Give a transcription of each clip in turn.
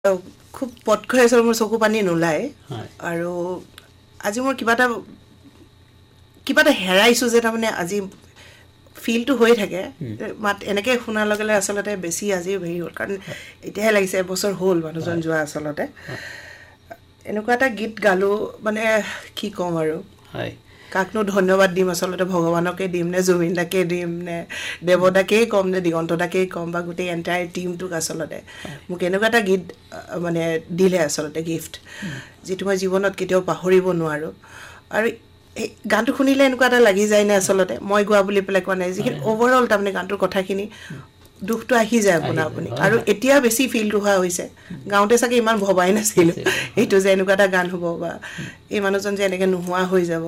খুব পটকৈ আছিল মোৰ চকু পানী নোলায় আৰু আজি মোৰ কিবা এটা হেৰাইছো যে তাৰমানে আজি ফিলটো হৈ থাকে মাত এনেকৈ শুনাৰ লগে লগে আচলতে বেছি আজি হেৰি হ'ল কাৰণ এতিয়াহে লাগিছে এবছৰ হ'ল মানুহজন যোৱা আচলতে এনেকুৱা এটা গীত গালোঁ মানে কি ক'ম আৰু কাকনো ধন্যবাদ দিম আচলতে ভগৱানকে দিম নে জুবিনদাকে দিম নে দেৱদাকেই ক'ম নে দিগন্তদাকেই ক'ম বা গোটেই এণ্টায়াৰ টিমটোক আচলতে মোক এনেকুৱা এটা গীত মানে দিলে আচলতে গিফ্ট যিটো মই জীৱনত কেতিয়াও পাহৰিব নোৱাৰোঁ আৰু এই গানটো শুনিলে এনেকুৱা এটা লাগি যায় নে আচলতে মই গোৱা বুলি পেলাই কোৱা নাই যিখিনি অভাৰঅল তাৰমানে গানটোৰ কথাখিনি দুখটো আহি যায় আপুনি আৰু এতিয়া বেছি ফিলটো হোৱা হৈছে গাঁৱতে চাগে ইমান ভবাই নাছিলোঁ এইটো যে এনেকুৱা এটা গান হ'ব বা এই মানুহজন যে এনেকৈ নোহোৱা হৈ যাব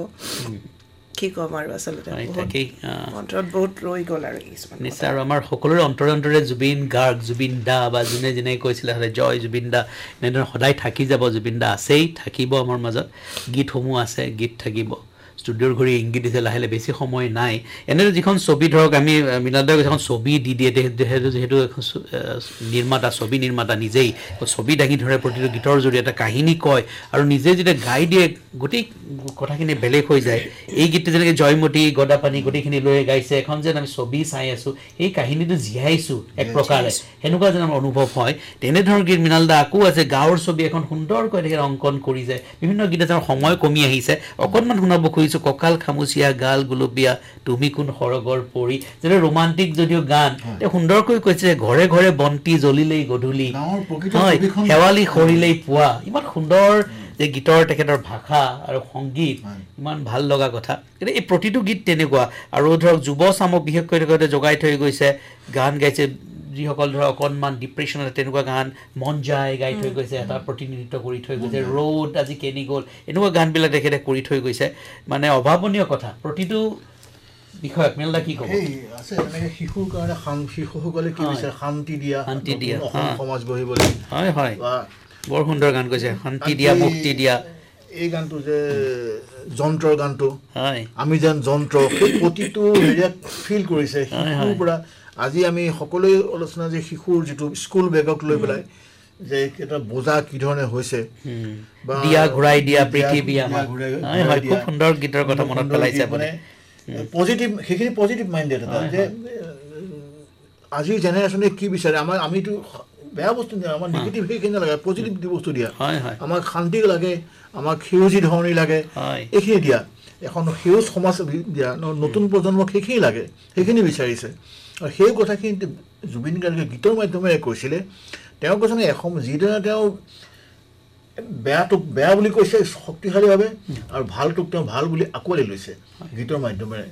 কি ক'ম আৰু আচলতে অন্তৰত বহুত ৰৈ গ'ল আৰু নিশ্চয় আৰু আমাৰ সকলোৰে অন্তৰে জুবিন গাৰ্গ জুবিন দা বা যোনে যেনে কৈছিলে জয় জুবিন দা এনেদৰে সদায় থাকি যাব জুবিন দা আছেই থাকিব আমাৰ মাজত গীতসমূহ আছে গীত থাকিব ষ্টুডিঅ'ৰ ঘূৰি ইংগিত দিছে লাহে লাহে বেছি সময় নাই এনেদৰে যিখন ছবি ধৰক আমি মৃণালদাই এখন ছবি দি দিয়ে যিহেতু এখন নিৰ্মাতা ছবি নিৰ্মাতা নিজেই ছবি দাঙি ধৰে প্ৰতিটো গীতৰ জৰিয়তে কাহিনী কয় আৰু নিজে যেতিয়া গাই দিয়ে গোটেই কথাখিনি বেলেগ হৈ যায় এই গীতটো যেনেকৈ জয়মতী গদাপানী গোটেইখিনি লৈ গাইছে এখন যেন আমি ছবি চাই আছোঁ এই কাহিনীটো জীয়াইছোঁ এক প্ৰকাৰে সেনেকুৱা যেন আমাৰ অনুভৱ হয় তেনেধৰণৰ গীত মৃণালদা আকৌ আছে গাঁৱৰ ছবি এখন সুন্দৰকৈ তেখেতে অংকন কৰি যায় বিভিন্ন গীত আছে সময় কমি আহিছে অকণমান শুনাব খুজিছোঁ কঁকাল খামুচীয়া গাল গুলপীয়া তুমি কোন সৰগৰ পৰি যেনে ৰোমান্টিক যদিও গান তেওঁ সুন্দৰকৈ কৈছে ঘৰে ঘৰে বন্তি জ্বলিলেই গধূলি হয় শেৱালি সৰিলেই পুৱা ইমান সুন্দৰ যে গীতৰ তেখেতৰ ভাষা আৰু সংগীত ইমান ভাল লগা কথা কিন্তু এই প্ৰতিটো গীত তেনেকুৱা আৰু ধৰক যুৱ চামক বিশেষকৈ তেখেতে জগাই থৈ গৈছে গান গাইছে যিসকল ধৰক অকণমান ডিপ্ৰেশ্যনত তেনেকুৱা গান মন যায় গাই থৈ গৈছে এটা প্ৰতিনিধিত্ব কৰি থৈ গৈছে ৰ'দ আজি কেনি গ'ল এনেকুৱা গানবিলাক তেখেতে কৰি থৈ গৈছে মানে অভাৱনীয় কথা প্ৰতিটো বিষয়ক মেলদা কি ক'ব আছে এনেকৈ শিশুৰ কাৰণে শিশুসকলে কি বিচাৰে শান্তি দিয়া সমাজ গঢ়িবলৈ হয় হয় বৰ সুন্দৰ গান কৈছে শান্তি দিয়া মুক্তি দিয়া এই গানটো যে যন্ত্ৰৰ গানটো আমি যেন যন্ত্ৰ সেই প্ৰতিটো হেৰিয়াত ফিল কৰিছে শিশুৰ পৰা আজি আমি সকলোৱে আলোচনা যে শিশুৰ যিটো স্কুল বেগক লৈ পেলাই যে এটা বোজা কি ধৰণে হৈছে দিয়া ঘূৰাই দিয়া পৃথিৱী আমাৰ খুব সুন্দৰ গীতৰ কথা মনত পেলাইছে আপুনি পজিটিভ সেইখিনি পজিটিভ মাইণ্ডেড এটা যে আজিৰ জেনেৰেশ্যনে কি বিচাৰে আমিতো বেয়া বস্তু দিয়া আমাৰ নিগেটিভ সেইখিনি লাগে পজিটিভ বস্তু দিয়া আমাক শান্তি লাগে আমাক সেউজী ধৰণী লাগে এইখিনি দিয়া এখন সেউজ সমাজ দিয়া নতুন প্ৰজন্মক সেইখিনি লাগে সেইখিনি বিচাৰিছে আৰু সেই কথাখিনি জুবিন গাৰ্গে গীতৰ মাধ্যমেৰে কৈছিলে তেওঁ কৈছে যিদৰে তেওঁ বেয়াটোক বেয়া বুলি কৈছে শক্তিশালীভাৱে আৰু ভালটোক তেওঁ ভাল বুলি আঁকোৱালি লৈছে গীতৰ মাধ্যমেৰে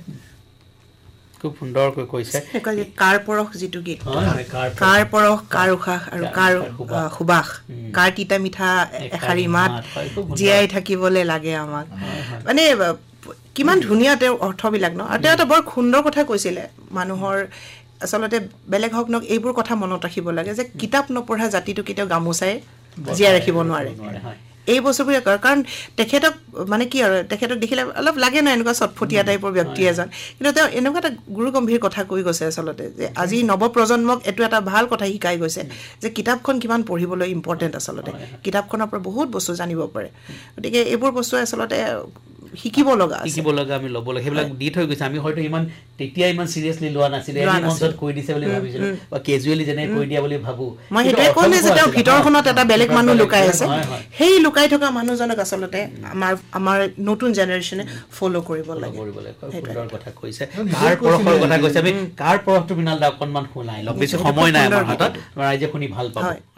খুব সুন্দৰকৈ কৈছে কাৰ পৰশ যিটো গীত কাৰ পৰশ কাৰ উশাহ আৰু কাৰ সুবাস কাৰ তিতা মিঠা এষাৰি মাত জীয়াই থাকিবলৈ লাগে আমাক মানে কিমান ধুনীয়া তেওঁৰ অৰ্থবিলাক ন আৰু তেওঁ এটা বৰ সুন্দৰ কথা কৈছিলে মানুহৰ আচলতে বেলেগ হওক নক এইবোৰ কথা মনত ৰাখিব লাগে যে কিতাপ নপঢ়া জাতিটো কেতিয়াও গামোচাই জীয়াই ৰাখিব নোৱাৰে এই বস্তুবোৰে কাৰণ তেখেতক মানে কি আৰু তেখেতক দেখিলে অলপ লাগে ন এনেকুৱা চটফটীয়া টাইপৰ ব্যক্তি এজন কিন্তু তেওঁ এনেকুৱা এটা গুৰুগম্ভীৰ কথা কৈ গৈছে আচলতে যে আজি নৱপ্ৰজন্মক এইটো এটা ভাল কথা শিকাই গৈছে যে কিতাপখন কিমান পঢ়িবলৈ ইম্পৰ্টেণ্ট আচলতে কিতাপখনৰ পৰা বহুত বস্তু জানিব পাৰে গতিকে এইবোৰ বস্তু আচলতে শিকিব লগা আমি ল'ব লাগে সেইবিলাক দি থৈ গৈছে আমি হয়তো তেতিয়া ইমান চিৰিয়াছলি লোৱা নাছিলে মঞ্চত কৈ দিছে বুলি ভাবিছিলোঁ বা কেজুৱেলি যেনে কৈ দিয়া বুলি ভাবোঁ মই সেইটোৱে ক'লো যে তেওঁ ভিতৰখনত এটা বেলেগ মানুহ লুকাই আছে সেই লুকাই থকা মানুহজনক আচলতে আমাৰ নতুন জেনেৰেশ্যনে ফ'ল' কৰিব লাগে সুন্দৰ কথা কৈছে কাৰ পৰশৰ কথা কৈছে আমি কাৰ পৰশটো মৃণালদা অকণমান শুনাই লওক বেছি সময় নাই আমাৰ হাতত ৰাইজে শুনি ভাল পাব